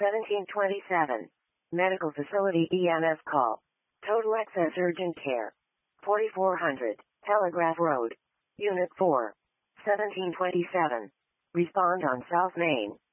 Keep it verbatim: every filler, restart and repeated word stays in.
seventeen twenty-seven. Medical Facility E M S call. Total Access Urgent Care. forty-four hundred. Telegraph Road. Unit four. seventeen twenty-seven. Respond on South Main.